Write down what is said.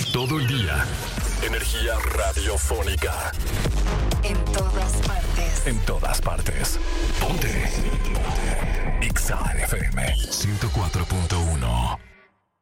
Todo el día. Energía radiofónica. En todas partes. En todas partes. Ponte. Ponte. Exa FM 104.9.